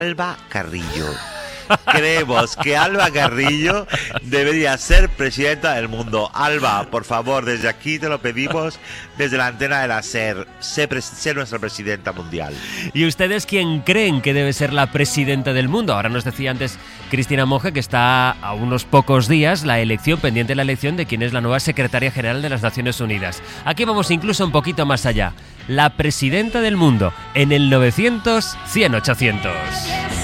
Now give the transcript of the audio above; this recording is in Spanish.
Alba Carrillo. Creemos que Alba Carrillo debería ser presidenta del mundo. Alba, por favor, desde aquí te lo pedimos, desde la antena de la SER, sé nuestra presidenta mundial. ¿Y ustedes quién creen que debe ser la presidenta del mundo? Ahora nos decía antes Cristina Monge que está a unos pocos días pendiente la elección de quién es la nueva secretaria general de las Naciones Unidas. Aquí vamos incluso un poquito más allá. La presidenta del mundo en el 900 100 800.